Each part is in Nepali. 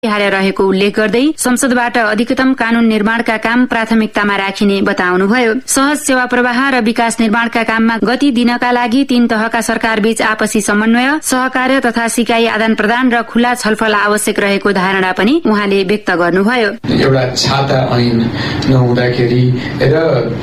हालेर रहेको उल्लेख गर्दै संसदबाट अधिकतम कानून निर्माणका काम प्राथमिकतामा राखिने बताउनुभयो। सहज सेवा प्रवाह र विकास निर्माणका काममा गति दिनका लागि 3 तहका सरकारबीच आपसी समन्वय, सहकार्य तथा सिकाइ आदान प्रदान र खुला छलफल आवश्यक रहेको धारणा पनि उहाँले व्यक्त गर्नुभयो। एउटा छाता ऐन नहुँदाखेरि र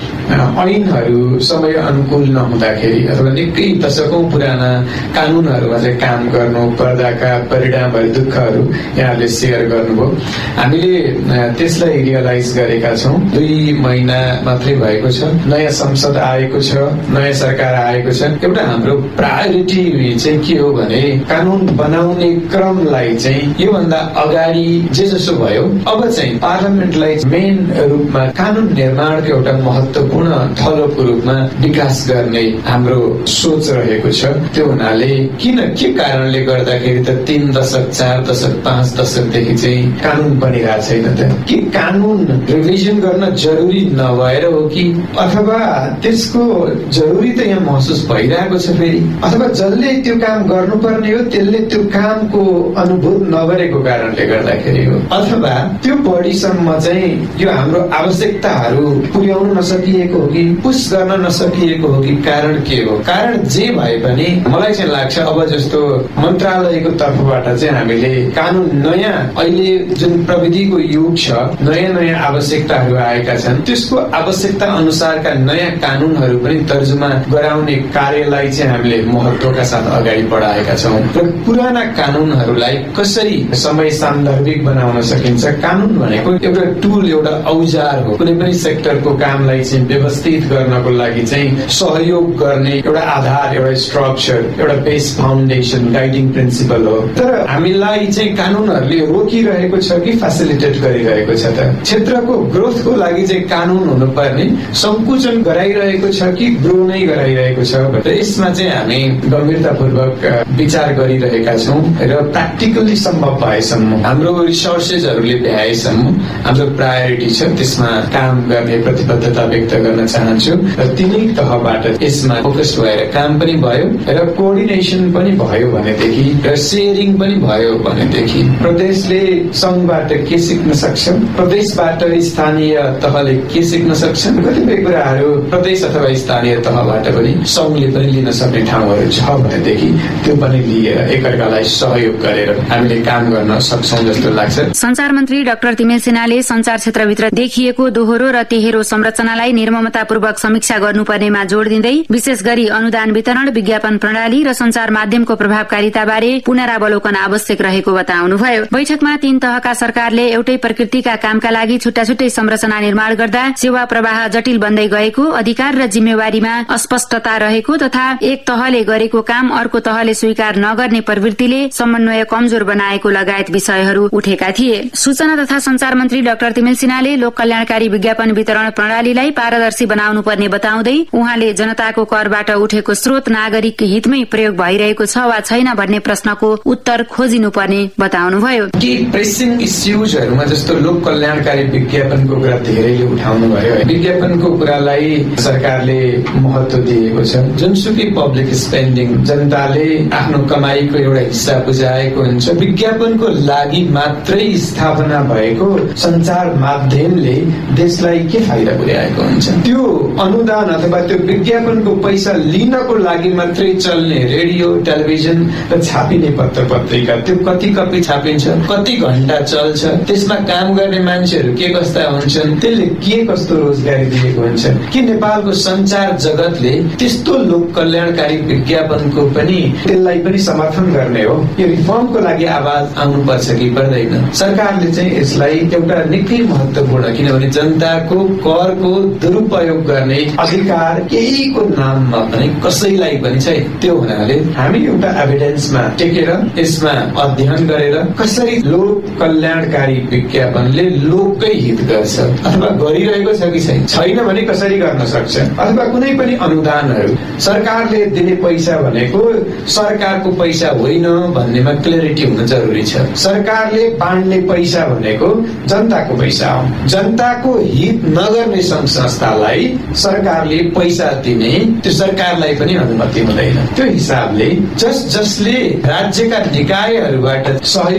ऐनहरू समय अनुकूल नहुँदाखेरि अथवा निकै दशकौं पुराना कानूनहरूमा चाहिँ काम गर्नु पर्दाका परिणामहरू, दुःखहरू यहाँले सेयर गर्नुभयो। हामीले त्यसलाई रियलाइज गरेका छौँ। 2 महिना मात्रै भएको छ, नयाँ संसद आएको छ, नयाँ सरकार आएको छ। एउटा हाम्रो प्रायोरिटी चाहिँ के हो भने कानून बनाउने क्रमलाई चाहिँ योभन्दा अगाडि जे जसो भयो अब चाहिँ पार्लियामेन्टलाई मेन रूपमा कानून निर्माणको एउटा महत्त्वपूर्ण थलोको रूपमा विकास गर्ने हाम्रो सोच रहेको छ। त्यो हुनाले के कारणले गर्दाखेरि त 3 दशक 4 दशक 5 दशकदेखि चाहिँ कानून बनिरहेको छैन त? के कानून रिभिजन गर्न जरुरी नभएर हो कि अथवा त्यसको जरुरी त यहाँ महसुस भइरहेको छ फेरि, अथवा जसले त्यो काम गर्नुपर्ने हो त्यसले त्यो कामको अनुभूत नगरेको कारणले गर्दाखेरि हो, अथवा त्यो बढीसम्म चाहिँ यो हाम्रो आवश्यकताहरू पुर्याउन नसकिएको हो कि पुश गर्न नसकिएको हो कि कारण के हो? कारण जे भए पनि मलाई चाहिँ लाग्छ अब जस्तो मन्त्रालयको तर्फबाट चाहिँ हामीले कानून नयाँ अहिले जुन प्रविधिको युग छ, नयाँ आवश्यकताहरू आएका छन्, त्यसको आवश्यकता अनुसारका नयाँ कानूनहरू पनि तर्जुमा गराउने कार्यलाई चाहिँ हामीले महत्त्वका साथ अगाडि बढाएका छौँ। र पुराना कानूनहरूलाई कसरी समय सान्दर्भिक बनाउन सकिन्छ? कानून भनेको एउटा टुल, एउटा औजार हो। कुनै पनि सेक्टरको कामलाई चाहिँ व्यवस्थित गर्नको लागि चाहिँ सहयोग गर्ने एउटा आधार, एउटा स्ट्रक्चर, एउटा बेस फाउन्डेसन, गाइडिङ प्रिन्सिपल हो। तर हामीलाई चाहिँ कानूनहरूले रोकिरहेको छ कि फेसिलिटेट गरिरहेको छ त? क्षेत्रको ग्रोथको लागि चाहिँ कानून हुनुपर्ने संकुचन गराइरहेको छ कि ग्रो नै गराइरहेको छ? र यसमा चाहिँ हामी गम्भीरतापूर्वक विचार गरिरहेका छौँ र प्र्याक्टिकली सम्भव भएसम्म हाम्रो रिसोर्सेसहरूले भ्याएसम्म हाम्रो प्रायोरिटी छ त्यसमा काम गर्ने प्रतिबद्धता व्यक्त गर्न चाहन्छु। र तिनै तहबाट यसमा फोकस भएर काम पनि भयो र कोअर्डिनेसन पनि भयो भनेदेखि र सेयरिङ पनि भयो भनेदेखि प्रदेशले संघबाट के सिक्न सक्छ, प्रदेशबाट स्थानीय तहले के सिक्न सक्छ, कतिपय कुराहरू प्रदेश अथवा स्थानीय तहबाट पनि संघले पनि लिन सक्ने ठाउँहरू छ भनेदेखि त्यो पनि लिएर एकअर्कालाई सहयोग गरेर हामीले काम गर्न सक्छौँ जस्तो लाग्छ। संचार मन्त्री डाक्टर तिमेल सिन्हाले संचार क्षेत्रभित्र देखिएको दोहोरो र तेहेरो संरचनालाई निर्ममतापूर्वक समीक्षा गर्नुपर्नेमा जोड़ दिँदै विशेष गरी अनुदान वितरण, विज्ञापन प्रणाली र संचार माध्यमको प्रभावकारिताबारे पुनरावलोकन आवश्यक रहेको बताउनुभयो। बैठकमा 3 तहका सरकारले एउटै प्रकृतिका कामका लागि छुट्टा छुट्टै संरचना निर्माण गर्दा सेवा प्रवाह जटिल बन्दै गएको, अधिकार र जिम्मेवारीमा अस्पष्टता रहेको तथा एक तहले गरेको काम अर्को तहले स्वीकार नगर्ने प्रवृत्तिले समन्वय कमजोर बनाएको लगायत विषयहरू उठेका थिए। सूचना तथा संचार मन्त्री डाक्टर तिमेल सिन्हाले लोक कल्याणकारी विज्ञापन वितरण प्रणालीलाई पारदर्शी बनाउनु पर्ने बताउँदै उहाँले जनताको करबाट उठेको स्रोत नागरिक हितमै प्रयोग भइरहेको छ वा छैन भन्ने प्रश्नको उत्तर खोजिनु पर्ने बताउनुभयो। के प्रेसिङ इस्युजहरूमा जस्तो लोक कल्याणकारी विज्ञापनको कुरा धेरैले उठाउनु भयो। विज्ञापनको कुरालाई सरकारले महत्त्व दिएको छ। जुनसुकै पब्लिक स्पेन्डिङ जनताले आफ्नो कमाईको एउटा हिस्सा बुझाएको हुन्छ। विज्ञापनको लागि मात्रै स्थापना भएको सञ्चार माध्यमले देशलाई के फाइदा पुर्याएको हुन्छ? त्यो अनुदान अथवा त्यो विज्ञापनको पैसा लिनको लागि मात्रै चल्ने रेडियो, टेलिभिजन र छापिने पत्र पत्रिका, त्यो कति कपी छापिन्छ, कति घण्टा चल्छ, त्यसमा काम गर्ने मान्छेहरू के कस्ता हुन्छन्, त्यसले के कस्तो रोजगारी दिएको हुन्छ? के नेपालको सञ्चार जगतले त्यस्तो लोक कल्याणकारी विज्ञापनको पनि त्यसलाई पनि समर्थन गर्ने हो? यो रिफर्मको लागि आवाज आउनुपर्छ कि पर्दैन? सरकारले चाहिँ यसलाई एउटा निकै महत्त्वपूर्ण, किनभने जनताको करको दुरुपयोग गर्ने अधिकार केहीको नाममा पनि कसैलाई पनि छैन। त्यो हुनाले हामी एउटा एभिडेन्समा टेकेर यसमा अध्ययन गरेर कसरी लोक कल्याणकारी विज्ञापनले लोककै हित गर्छ अथवा गरिरहेको छ कि छैन भने कसरी गर्न सक्छ, अथवा कुनै पनि अनुदानहरू सरकारले दिने पैसा भनेको सरकारको पैसा होइन भन्नेमा क्ल्यारिटी हुन जरुरी छ। सरकारले बाँड्ने पैसा भनेको जनताको पैसा हो। जनताको हित नगर्ने संघ संस्थालाई सरकारले पैसा दिने त्यो सरकारलाई पनि अनुमति हुँदैन। त्यो हिसाबले जसले राज्यका निकायहरूबाट सहयोग प्राप्त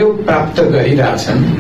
प्राप्त गरिरहेछन्